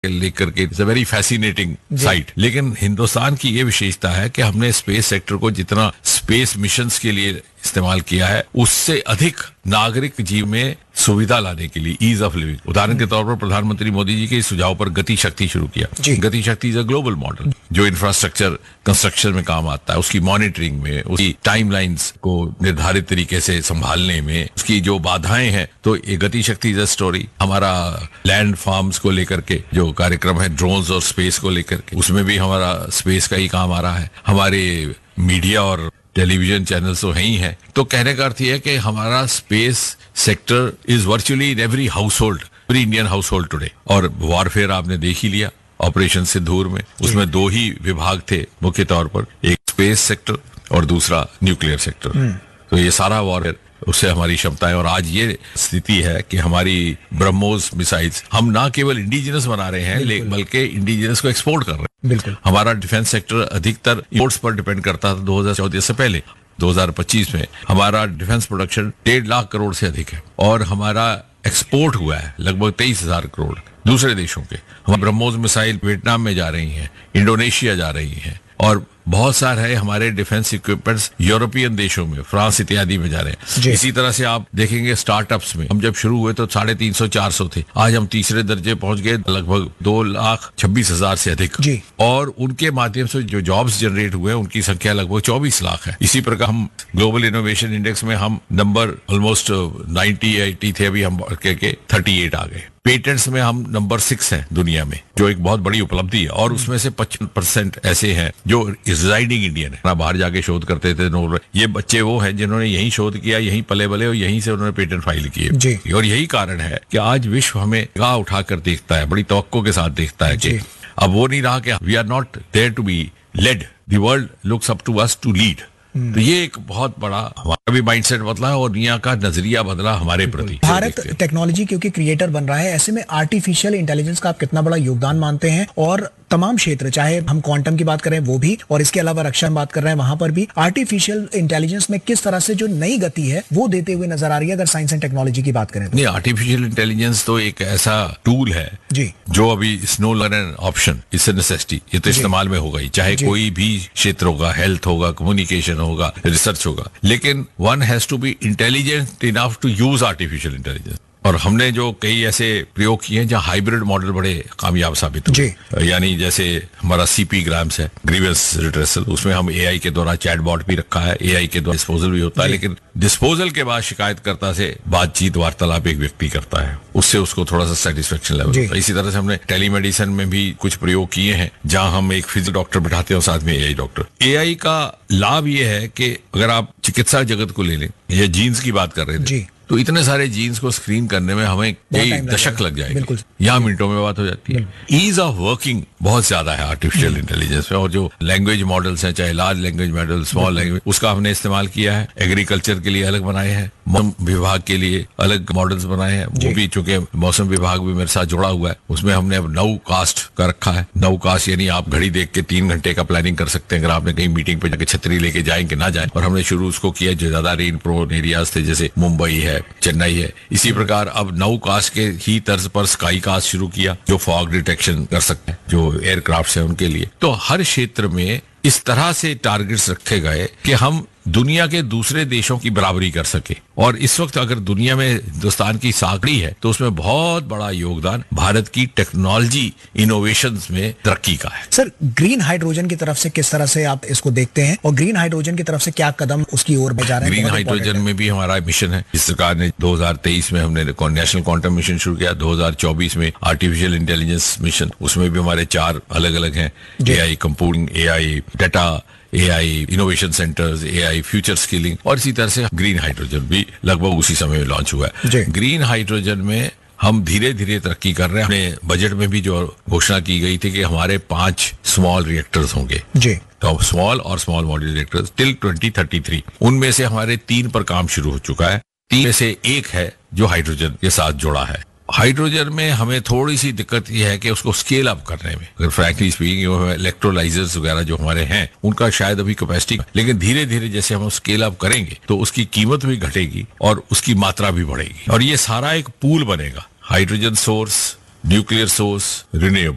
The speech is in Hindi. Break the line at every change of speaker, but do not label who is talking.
लेकर के it's a very fascinating site. लेकिन हिंदुस्तान की ये विशेषता है कि हमने स्पेस सेक्टर को जितना स्पेस मिशंस के लिए इस्तेमाल किया है, उससे अधिक नागरिक जीवन में सुविधा लाने के लिए, ईज ऑफ लिविंग। उदाहरण के तौर पर प्रधानमंत्री मोदी जी के इस सुझाव पर गति शक्ति शुरू किया। गति शक्ति इज अ ग्लोबल मॉडल जो इंफ्रास्ट्रक्चर कंस्ट्रक्शन में काम आता है, उसकी मॉनिटरिंग में, उसकी टाइमलाइंस को निर्धारित तरीके से संभालने में, उसकी जो बाधाएं हैं। तो ये गति शक्ति इज अ स्टोरी। हमारा लैंड फार्म्स को लेकर के जो कार्यक्रम है, ड्रोन्स और स्पेस को लेकर के, उसमें भी हमारा स्पेस का ही काम आ रहा है। हमारे मीडिया और टेलीविजन चैनल्स तो है ही है। तो कहने का अर्थ यह है कि हमारा space sector is virtually in every house hold, every Indian house hold today. और वॉरफेयर आपने देख ही लिया ऑपरेशन सिंदूर में, उसमें दो ही विभाग थे मुख्य तौर पर, एक स्पेस सेक्टर और दूसरा न्यूक्लियर सेक्टर। तो ये सारा वॉरफेयर, उससे हमारी क्षमताएं, और आज ये स्थिति है कि हमारी ब्रह्मोस मिसाइल्स हम ना केवल इंडिजिनस बना रहे हैं बल्कि इंडिजिनस को एक्सपोर्ट कर रहे हैं। बिल्कुल। हमारा डिफेंस सेक्टर अधिकतर इंपोर्ट्स पर डिपेंड करता था 2014 से पहले। 2025 में हमारा डिफेंस प्रोडक्शन 1.5 लाख करोड़ से अधिक है और हमारा एक्सपोर्ट हुआ है लगभग 23,000 करोड़ दूसरे देशों के। हमारे ब्रह्मोस मिसाइल वियतनाम में जा रही हैं, इंडोनेशिया जा रही हैं, और बहुत सारे हमारे डिफेंस इक्विपमेंट्स यूरोपियन देशों में, फ्रांस इत्यादि में जा रहे हैं। इसी तरह से आप देखेंगे स्टार्टअप्स में, हम जब शुरू हुए तो 350-400 थे, आज हम तीसरे दर्जे पहुंच गए, लगभग 2,26,000 से अधिक। और उनके माध्यम से जो जॉब्स जनरेट हुए उनकी संख्या लगभग 24 लाख है। इसी प्रकार हम ग्लोबल इनोवेशन इंडेक्स में हम नंबर ऑलमोस्ट 90-80 थे, अभी हम बढ़ के 38 आ गए। पेटेंट्स में हम नंबर 6 हैं दुनिया में, जो एक बहुत बड़ी उपलब्धि है। और उसमें से 55% ऐसे हैं जो रिजाइडिंग इंडियन है, बाहर जाके शोध करते थे। ये बच्चे वो हैं जिन्होंने यहीं शोध किया, यहीं पले बले, और यहीं से उन्होंने पेटेंट फाइल किए। और यही कारण है कि आज विश्व हमें निगाह उठाकर देखता है, बड़ी तवक्को के साथ देखता है कि अब वो नहीं रहा कि we are not there to be lead, the world looks up to us to lead. तो ये एक बहुत बड़ा हमारा भी माइंडसेट बदला है और दुनिया का नजरिया बदला हमारे प्रति।
भारत टेक्नोलॉजी क्योंकि क्रिएटर बन रहा है, ऐसे में आर्टिफिशियल इंटेलिजेंस का आप कितना बड़ा योगदान मानते हैं? और तमाम क्षेत्र, चाहे हम क्वांटम की बात करें वो भी, और इसके अलावा रक्षा में बात कर रहे हैं वहां पर भी, आर्टिफिशियल इंटेलिजेंस में किस तरह से जो नई गति है वो देते हुए नजर आ रही है अगर साइंस एंड टेक्नोलॉजी की बात करें तो?
नहीं, आर्टिफिशियल इंटेलिजेंस तो एक ऐसा टूल है जो अभी it's no longer an option, it's a necessity. ये तो इस्तेमाल में होगा ही, चाहे कोई भी क्षेत्र होगा, हेल्थ होगा, कम्युनिकेशन होगा, रिसर्च होगा। लेकिन one has to be intelligent enough to use artificial intelligence. और हमने जो कई ऐसे प्रयोग किए हैं जहां हाइब्रिड मॉडल बड़े कामयाब साबित हुए। यानी जैसे हमारा सीपी ग्राम्स है, ग्रीवेंस रिट्रेसल, उसमें हम एआई के द्वारा चैटबॉट भी रखा है, एआई के द्वारा डिस्पोजल भी होता है। लेकिन डिस्पोजल के बाद शिकायतकर्ता से बातचीत, वार्तालाप एक व्यक्ति करता है, उससे उसको थोड़ा सा सेटिस्फेक्शन लेवल होता है। इसी तरह से हमने टेलीमेडिसिन में भी कुछ प्रयोग किए हैं जहां हम एक फिजिकल डॉक्टर बिठाते हैं और साथ में एआई डॉक्टर। एआई का लाभ ये है कि अगर आप चिकित्सा जगत को ले लें, या जीन्स की बात कर रहे थे, तो इतने सारे जीन्स को स्क्रीन करने में हमें कई दशक लग जाएंगे, यहाँ मिनटों में बात हो जाती है। ईज ऑफ वर्किंग बहुत ज्यादा है आर्टिफिशियल इंटेलिजेंस में। और जो लैंग्वेज मॉडल्स हैं, चाहे large language model, small language, उसका हमने इस्तेमाल किया है। एग्रीकल्चर के लिए अलग बनाए हैं, मौसम विभाग के लिए अलग मॉडल्स बनाए हैं। वो भी चूंकि मौसम विभाग भी मेरे साथ जुड़ा हुआ है, उसमें हमने अब 9 कास्ट का रखा है। 9 कास्ट यानी आप घड़ी देख के 3 घंटे का प्लानिंग कर सकते हैं अगर आपने कहीं मीटिंग पे जाके छतरी लेके जाएं कि ना जाएं। और हमने शुरू उसको किया जो ज्यादा रेन प्रोन एरियाज थे, जैसे मुंबई है, चेन्नई है। इसी प्रकार अब 9 कास्ट के ही तर्ज पर स्काई कास्ट शुरू किया, जो फॉग डिटेक्शन कर सकते हैं, जो एयरक्राफ्ट है उनके लिए। तो हर क्षेत्र में इस तरह से टारगेट्स रखे गए कि हम दुनिया के दूसरे देशों की बराबरी कर सके। और इस वक्त अगर दुनिया में हिंदुस्तान की साकड़ी है तो उसमें बहुत बड़ा योगदान भारत की टेक्नोलॉजी इनोवेशंस में तरक्की का है।
सर, ग्रीन हाइड्रोजन की तरफ से किस तरह से आप इसको देखते हैं, और ग्रीन हाइड्रोजन की तरफ से क्या कदम उसकी ओर बढ़ जा रहे हैं?
ग्रीन हाइड्रोजन में भी हमारा मिशन है। इस सरकार ने 2023 में हमने नेशनल क्वांटम मिशन शुरू किया, 2024 में आर्टिफिशियल इंटेलिजेंस मिशन, उसमें भी हमारे 4 अलग अलग हैं। AI computing, AI data, AI innovation centres, AI future skilling, और इसी तरह से ग्रीन हाइड्रोजन भी लगभग उसी समय में लॉन्च हुआ है। ग्रीन हाइड्रोजन में हम धीरे धीरे तरक्की कर रहे हैं। अपने बजट में भी जो घोषणा की गई थी कि हमारे 5 स्मॉल रिएक्टर्स होंगे, तो स्मॉल और स्मॉल मॉड्यूलर रिएक्टर्स टिल 2033। उनमें से हमारे 3 पर काम शुरू हो चुका है। 3 में से एक है जो हाइड्रोजन के साथ जुड़ा है। हाइड्रोजन में हमें थोड़ी सी दिक्कत यह है कि उसको स्केल अप करने में, अगर फ्रैंकली स्पीकिंग इलेक्ट्रोलाइजर्स वगैरह जो हमारे हैं उनका शायद अभी कैपेसिटी, लेकिन धीरे धीरे जैसे हम स्केल अप करेंगे तो उसकी कीमत भी घटेगी और उसकी मात्रा भी बढ़ेगी। और ये सारा एक पूल बनेगा, hydrogen source, nuclear source, renewable.